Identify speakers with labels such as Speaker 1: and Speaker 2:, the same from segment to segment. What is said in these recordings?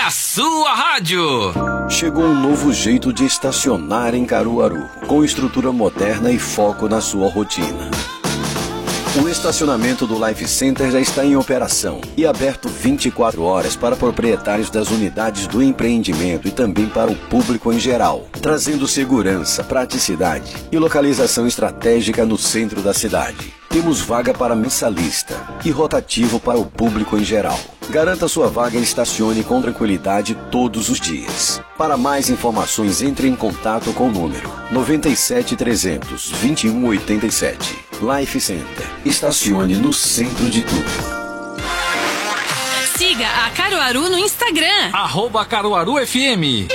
Speaker 1: a sua rádio.
Speaker 2: Chegou um novo jeito de estacionar em Caruaru, com estrutura moderna e foco na sua rotina. O estacionamento do Life Center já está em operação e aberto 24 horas para proprietários das unidades do empreendimento e também para o público em geral, trazendo segurança, praticidade e localização estratégica no centro da cidade. Temos vaga para mensalista e rotativo para o público em geral. Garanta sua vaga e estacione com tranquilidade todos os dias. Para mais informações, entre em contato com o número 97 300 2187. Life Center. Estacione no centro de tudo.
Speaker 3: Siga a Caruaru no Instagram.
Speaker 1: @CaruaruFM.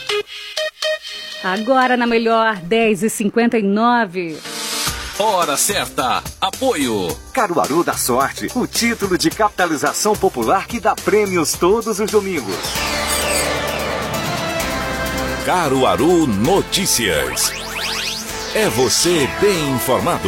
Speaker 4: Agora na melhor 10h59.
Speaker 1: Hora certa. Apoio.
Speaker 5: Caruaru da Sorte, o título de capitalização popular que dá prêmios todos os domingos.
Speaker 6: Caruaru Notícias. É você bem informado.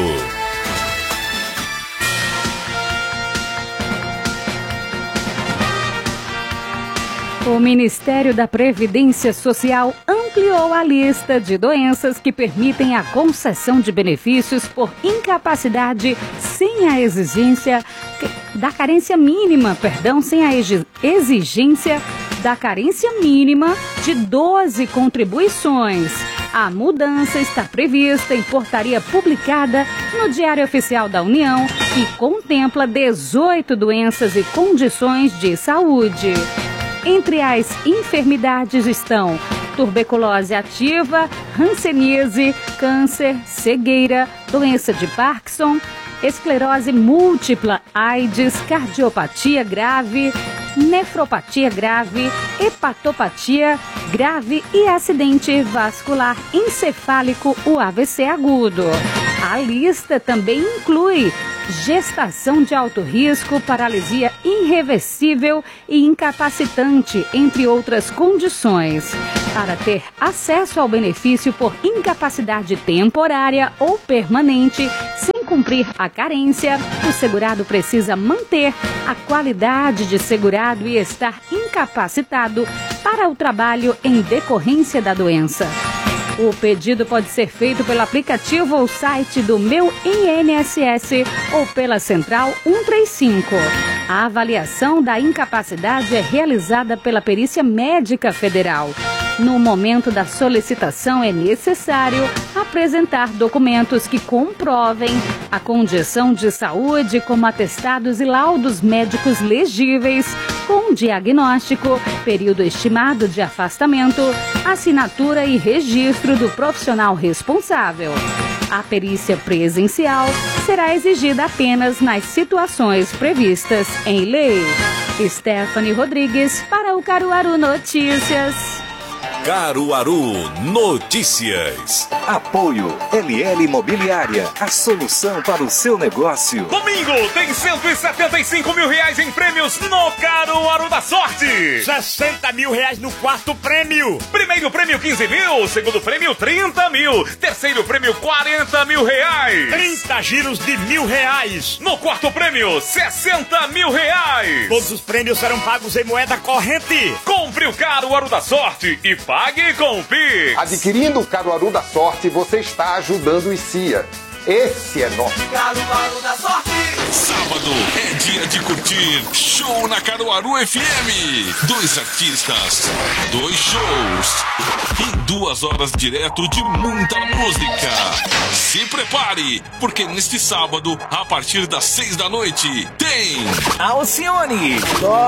Speaker 4: O Ministério da Previdência Social ampliou a lista de doenças que permitem a concessão de benefícios por incapacidade sem a exigência da carência mínima, sem a exigência da carência mínima de 12 contribuições. A mudança está prevista em portaria publicada no Diário Oficial da União e contempla 18 doenças e condições de saúde. Entre as enfermidades estão tuberculose ativa, hanseníase, câncer, cegueira, doença de Parkinson, esclerose múltipla, AIDS, cardiopatia grave, nefropatia grave, hepatopatia grave e acidente vascular encefálico, o AVC agudo. A lista também inclui gestação de alto risco, paralisia irreversível e incapacitante, entre outras condições. Para ter acesso ao benefício por incapacidade temporária ou permanente, sem cumprir a carência, o segurado precisa manter a qualidade de segurado e estar incapacitado para o trabalho em decorrência da doença. O pedido pode ser feito pelo aplicativo ou site do Meu INSS ou pela Central 135. A avaliação da incapacidade é realizada pela Perícia Médica Federal. No momento da solicitação, é necessário apresentar documentos que comprovem a condição de saúde, como atestados e laudos médicos legíveis, com diagnóstico, período estimado de afastamento, assinatura e registro do profissional responsável. A perícia presencial será exigida apenas nas situações previstas em lei. Stephanie Rodrigues para o Caruaru Notícias.
Speaker 6: Caruaru Notícias.
Speaker 5: Apoio LL Imobiliária, a solução para o seu negócio.
Speaker 7: Domingo tem 175 mil reais em prêmios no Caruaru da Sorte.
Speaker 8: 60 mil reais no quarto prêmio.
Speaker 7: Primeiro prêmio 15 mil, segundo prêmio 30 mil, terceiro prêmio 40 mil reais.
Speaker 8: 30 giros de R$1.000.
Speaker 7: No quarto prêmio 60 mil reais.
Speaker 8: Todos os prêmios serão pagos em moeda corrente.
Speaker 7: Compre o Caruaru da Sorte e pague com o Pix.
Speaker 9: Adquirindo o Caruaru da Sorte, você está ajudando o CIA. Esse é nosso
Speaker 1: Caruaru da Sorte. Sábado é dia de curtir show na Caruaru FM. 2 artistas, 2 shows e 2 horas direto de muita música. Se prepare, porque neste sábado, a partir das 6 da noite, tem
Speaker 5: Alcione.